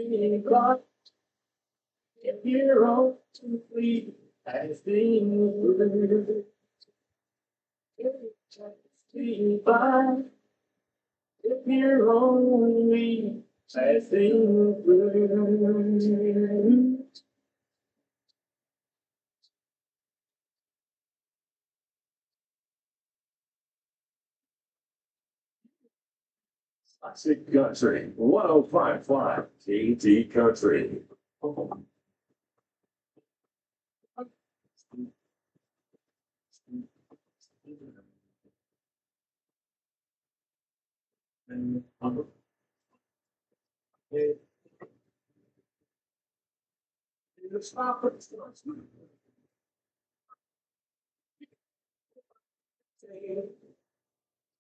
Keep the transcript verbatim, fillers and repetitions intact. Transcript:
If you're on to flee, I think sleep by. If you're only I think Classic Country one oh five point five T T Country. Stop it.